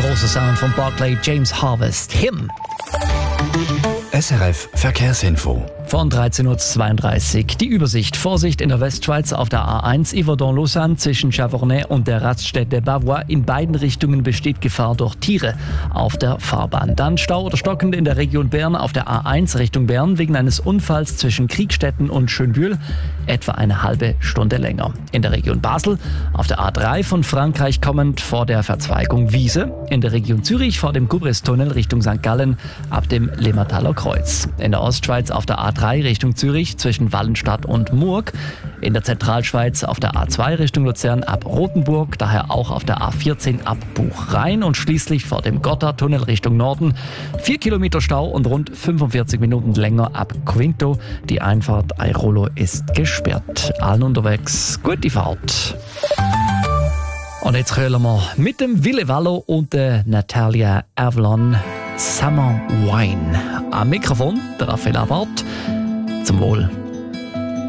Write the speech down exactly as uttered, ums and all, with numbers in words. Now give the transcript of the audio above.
Großer Sound von Barclay James Harvest. Him. S R F Verkehrsinfo. Von dreizehn Uhr zweiunddreißig. Die Übersicht. Vorsicht in der Westschweiz auf der A eins Yverdon-Lausanne zwischen Chavornay und der Raststätte Bavois. In beiden Richtungen besteht Gefahr durch Tiere auf der Fahrbahn. Dann Stau oder stockend in der Region Bern auf der A eins Richtung Bern wegen eines Unfalls zwischen Kriegstetten und Schönbühl. Etwa eine halbe Stunde länger. In der Region Basel auf der A drei von Frankreich kommend vor der Verzweigung Wiese. In der Region Zürich vor dem Gubrist-Tunnel Richtung Sankt Gallen ab dem Limmertaler Kreuz. In der Ostschweiz auf der A drei Richtung Zürich zwischen Wallenstadt und Murg. In der Zentralschweiz auf der A zwei Richtung Luzern ab Rothenburg, daher auch auf der A vierzehn ab Buchrhein und schließlich vor dem Gotthardtunnel Richtung Norden. Vier Kilometer Stau und rund fünfundvierzig Minuten länger ab Quinto. Die Einfahrt Airolo ist gesperrt. Allen unterwegs, gute Fahrt. Und jetzt hören wir mit dem Ville Vallo und der Natalia Avalon Summer Wine. Am Mikrofon der Raphael Abart. Zum Wohl.